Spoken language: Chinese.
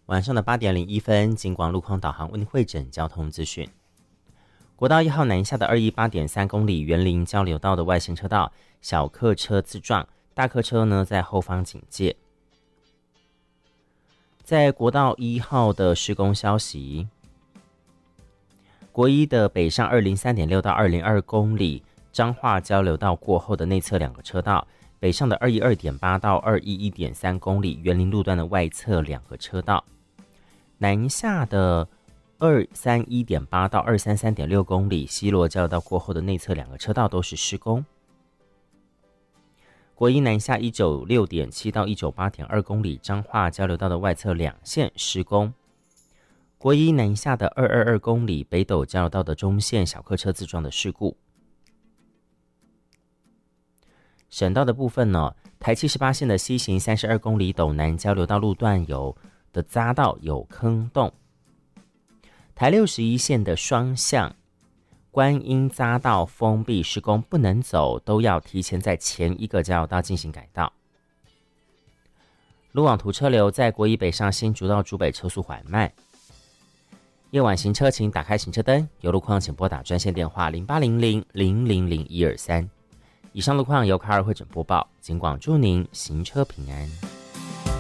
晚上的8点01分，警广路况导航为您汇整交通资讯。国道1号南下的218.3公里园林交流道的外线车道，小客车自撞，大客车呢在后方警戒。在国道1号的施工消息，国一的北上203.6到202公里彰化交流道过后的内侧2个车道，北上的212.8到211.3公里园林路段的外侧2个车道，南下的231.8到233.6公里西螺交流道过后的内侧2个车道都是施工。国一南下196.7到198.2公里彰化交流道的外侧2线施工。国一南下的222公里北斗交流道的中线小客车自撞的事故。省道的部分呢，台78线的西行32公里斗南交流道路段的匝道有坑洞。台61线的双向观音匝道封闭施工，不能走，都要提前在前一个交流道进行改道。路网图车流在国一北上新竹到竹北车速缓慢。夜晚行车请打开行车灯，有路况请拨打专线电话0800000123。以上路况由卡尔汇整播报，警广祝您行车平安。